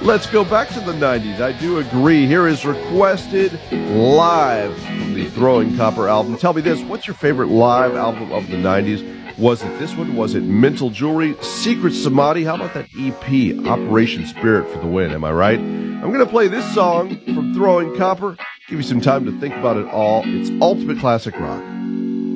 Let's go back to the 90s. I do agree. Here is Requested live from the Throwing Copper album. Tell me this, what's your favorite live album of the 90s? Was it this one? Was it Mental Jewelry? Secret Samadhi? How about that EP, Operation Spirit for the Win? Am I right? I'm going to play this song from Throwing Copper. Give you some time to think about it all. It's ultimate classic rock.